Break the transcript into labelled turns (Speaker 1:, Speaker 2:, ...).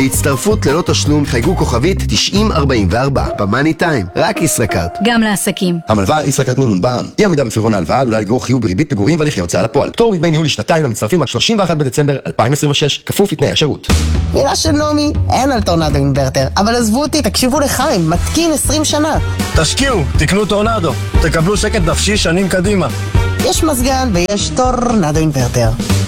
Speaker 1: להצטרפות ללא תשלום חייגו כוכבית 9044 במאני טיים, רק ישראכרט.
Speaker 2: גם לעסקים.
Speaker 3: המלווה ישראכרט נונון בע"מ. אי עמידה בפירעון ההלוואה עלולה לגרור חיוב בריבית פיגורים והליכי הוצאה לפועל. פטור מדמי ניהול לשנתיים למצטרפים עד 31 בדצמבר 2026, כפוף לתנאי השירות.
Speaker 4: מילה של נעמי, אין על טורנדו אינברטר, אבל עזבו אותי, תקשיבו לחיים, מתקין 20 שנה.
Speaker 5: תשקיעו, תקנו טורנדו, תקבלו שקט נפשי שנים קדימה.
Speaker 4: יש מזגן ויש טורנדו אינברטר.